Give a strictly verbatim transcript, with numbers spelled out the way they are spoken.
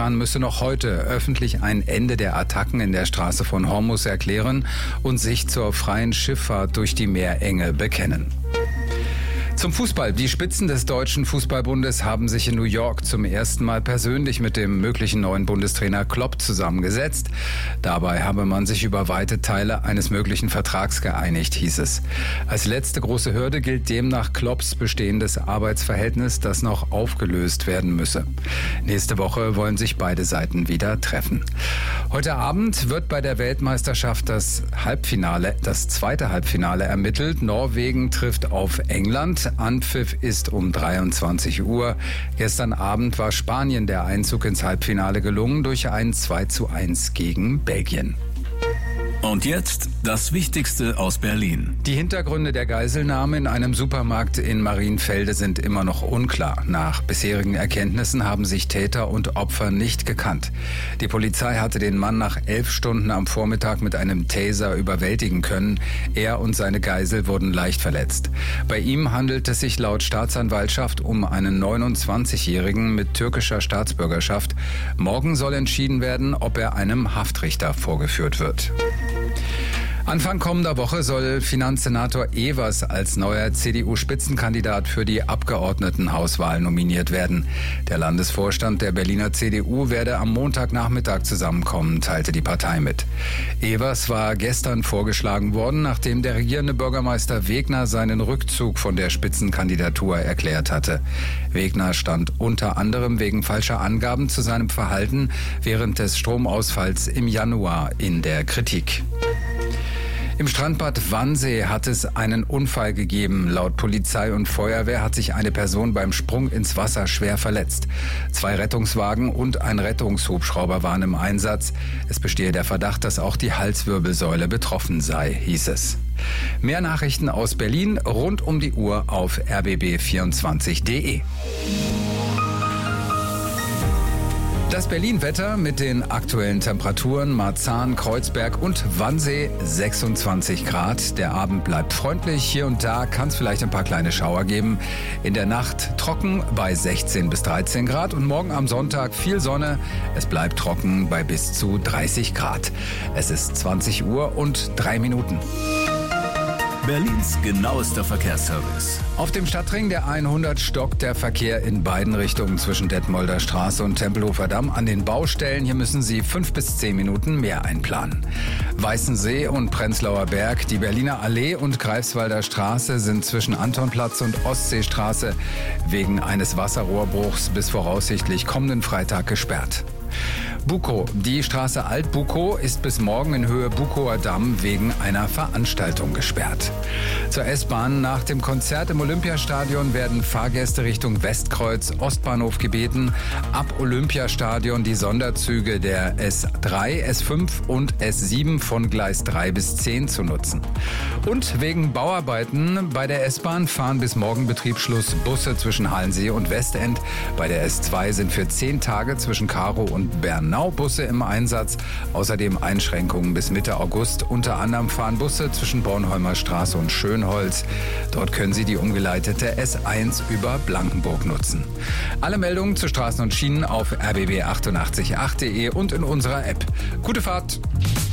Iran müsse noch heute öffentlich ein Ende der Attacken in der Straße von Hormuz erklären und sich zur freien Schifffahrt durch die Meerenge bekennen. Zum Fußball. Die Spitzen des Deutschen Fußballbundes haben sich in New York zum ersten Mal persönlich mit dem möglichen neuen Bundestrainer Klopp zusammengesetzt. Dabei habe man sich über weite Teile eines möglichen Vertrags geeinigt, hieß es. Als letzte große Hürde gilt demnach Klopps bestehendes Arbeitsverhältnis, das noch aufgelöst werden müsse. Nächste Woche wollen sich beide Seiten wieder treffen. Heute Abend wird bei der Weltmeisterschaft das Halbfinale, das zweite Halbfinale ermittelt. Norwegen trifft auf England. Anpfiff ist um dreiundzwanzig Uhr. Gestern Abend war Spanien der Einzug ins Halbfinale gelungen durch ein zwei zu eins gegen Belgien. Und jetzt das Wichtigste aus Berlin. Die Hintergründe der Geiselnahme in einem Supermarkt in Marienfelde sind immer noch unklar. Nach bisherigen Erkenntnissen haben sich Täter und Opfer nicht gekannt. Die Polizei hatte den Mann nach elf Stunden am Vormittag mit einem Taser überwältigen können. Er und seine Geisel wurden leicht verletzt. Bei ihm handelt es sich laut Staatsanwaltschaft um einen neunundzwanzigjährigen mit türkischer Staatsbürgerschaft. Morgen soll entschieden werden, ob er einem Haftrichter vorgeführt wird. Anfang kommender Woche soll Finanzsenator Evers als neuer C D U-Spitzenkandidat für die Abgeordnetenhauswahl nominiert werden. Der Landesvorstand der Berliner C D U werde am Montagnachmittag zusammenkommen, teilte die Partei mit. Evers war gestern vorgeschlagen worden, nachdem der regierende Bürgermeister Wegner seinen Rückzug von der Spitzenkandidatur erklärt hatte. Wegner stand unter anderem wegen falscher Angaben zu seinem Verhalten während des Stromausfalls im Januar in der Kritik. Im Strandbad Wannsee hat es einen Unfall gegeben. Laut Polizei und Feuerwehr hat sich eine Person beim Sprung ins Wasser schwer verletzt. Zwei Rettungswagen und ein Rettungshubschrauber waren im Einsatz. Es bestehe der Verdacht, dass auch die Halswirbelsäule betroffen sei, hieß es. Mehr Nachrichten aus Berlin rund um die Uhr auf r b b vierundzwanzig punkt d e. Das Berlin-Wetter mit den aktuellen Temperaturen: Marzahn, Kreuzberg und Wannsee sechsundzwanzig Grad. Der Abend bleibt freundlich. Hier und da kann es vielleicht ein paar kleine Schauer geben. In der Nacht trocken bei sechzehn bis dreizehn Grad und morgen am Sonntag viel Sonne. Es bleibt trocken bei bis zu dreißig Grad. Es ist zwanzig Uhr und drei Minuten. Berlins genauester Verkehrsservice. Auf dem Stadtring der hundert stockt der Verkehr in beiden Richtungen zwischen Detmolder Straße und Tempelhofer Damm. An den Baustellen hier müssen Sie fünf bis zehn Minuten mehr einplanen. Weißensee und Prenzlauer Berg, die Berliner Allee und Greifswalder Straße sind zwischen Antonplatz und Ostseestraße wegen eines Wasserrohrbruchs bis voraussichtlich kommenden Freitag gesperrt. Bukow. Die Straße Alt-Bukow ist bis morgen in Höhe Bukower Damm wegen einer Veranstaltung gesperrt. Zur S-Bahn. Nach dem Konzert im Olympiastadion werden Fahrgäste Richtung Westkreuz Ostbahnhof gebeten. Ab Olympiastadion die Sonderzüge der S drei, S fünf und S sieben von Gleis drei bis zehn zu nutzen. Und wegen Bauarbeiten bei der S-Bahn fahren bis morgen Betriebsschluss Busse zwischen Halensee und Westend. Bei der S zwei sind für zehn Tage zwischen Karow und Bernau Busse im Einsatz. Außerdem Einschränkungen bis Mitte August. Unter anderem fahren Busse zwischen Bornholmer Straße und Schönholz. Dort können Sie die umgeleitete S eins über Blankenburg nutzen. Alle Meldungen zu Straßen und Schienen auf r b b achtundachtzig punkt acht punkt d e und in unserer App. Gute Fahrt!